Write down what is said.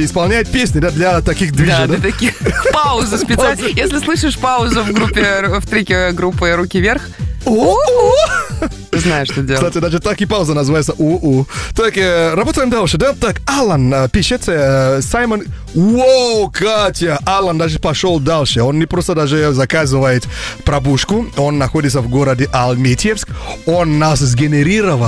исполняет песни, да, для таких движений. Да, для таких. Паузу специально. Если слышишь паузу в треке группы «Руки вверх», знаешь, что делать. Кстати, даже так и пауза называется «У-у». Так, работаем дальше, да? Так, Алан пишет, Саймон... Воу, Катя! Алан даже пошел дальше. Он не просто даже заказывает пробужку. Он находится в городе Альметьевск. Он нас сгенерировал